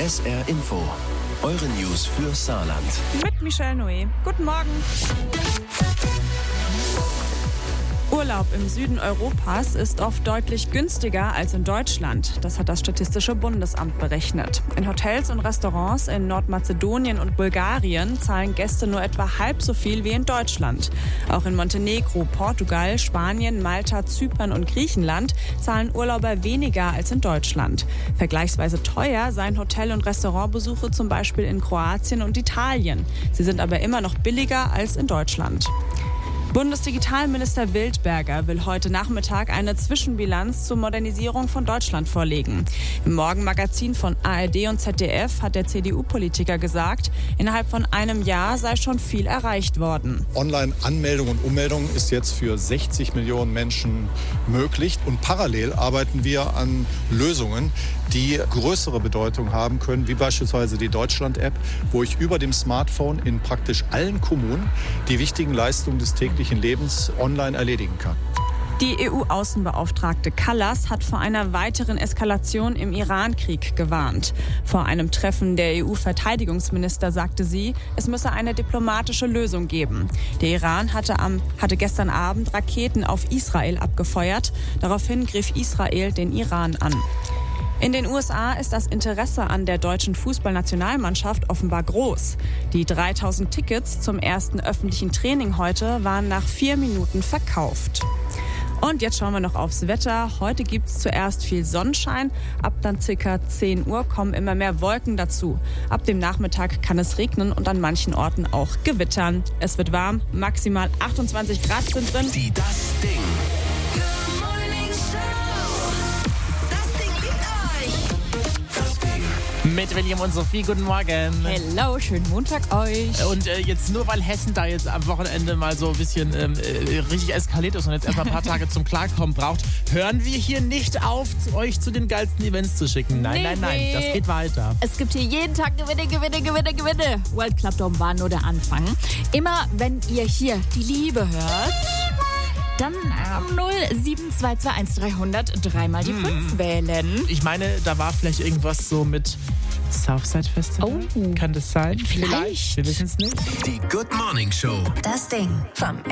SR Info. Eure News für Saarland. Mit Michelle Noé. Guten Morgen. Urlaub im Süden Europas ist oft deutlich günstiger als in Deutschland. Das hat das Statistische Bundesamt berechnet. In Hotels und Restaurants in Nordmazedonien und Bulgarien zahlen Gäste nur etwa halb so viel wie in Deutschland. Auch in Montenegro, Portugal, Spanien, Malta, Zypern und Griechenland zahlen Urlauber weniger als in Deutschland. Vergleichsweise teuer seien Hotel- und Restaurantbesuche zum Beispiel in Kroatien und Italien. Sie sind aber immer noch billiger als in Deutschland. Bundesdigitalminister Wildberger will heute Nachmittag eine Zwischenbilanz zur Modernisierung von Deutschland vorlegen. Im Morgenmagazin von ARD und ZDF hat der CDU-Politiker gesagt, innerhalb von einem Jahr sei schon viel erreicht worden. Online-Anmeldung und Ummeldung ist jetzt für 60 Millionen Menschen möglich. Und parallel arbeiten wir an Lösungen, die größere Bedeutung haben können, wie beispielsweise die Deutschland-App, wo ich über dem Smartphone in praktisch allen Kommunen die wichtigen Leistungen des täglichen Lebens online erledigen kann. Die EU-Außenbeauftragte Kallas hat vor einer weiteren Eskalation im Iran-Krieg gewarnt. Vor einem Treffen der EU-Verteidigungsminister sagte sie, es müsse eine diplomatische Lösung geben. Der Iran hatte gestern Abend Raketen auf Israel abgefeuert. Daraufhin griff Israel den Iran an. In den USA ist das Interesse an der deutschen Fußballnationalmannschaft offenbar groß. Die 3000 Tickets zum ersten öffentlichen Training heute waren nach 4 Minuten verkauft. Und jetzt schauen wir noch aufs Wetter. Heute gibt es zuerst viel Sonnenschein. Ab dann ca. 10 Uhr kommen immer mehr Wolken dazu. Ab dem Nachmittag kann es regnen und an manchen Orten auch gewittern. Es wird warm, maximal 28 Grad sind drin. Das Ding. Mit William und Sophie, guten Morgen. Hello, schönen Montag euch. Und jetzt nur, weil Hessen da jetzt am Wochenende mal so ein bisschen richtig eskaliert ist und jetzt erstmal ein paar Tage zum Klarkommen braucht, hören wir hier nicht auf, euch zu den geilsten Events zu schicken. Nein, das geht weiter. Es gibt hier jeden Tag Gewinne. World Club Dome war nur der Anfang. Immer wenn ihr hier die Liebe hört, dann 07221 300 dreimal die 5 wählen. Ich meine, da war vielleicht irgendwas so mit Southside Festival. Oh. Kann das sein? Vielleicht. Wir wissen es nicht. Die Good Morning Show. Das Ding vom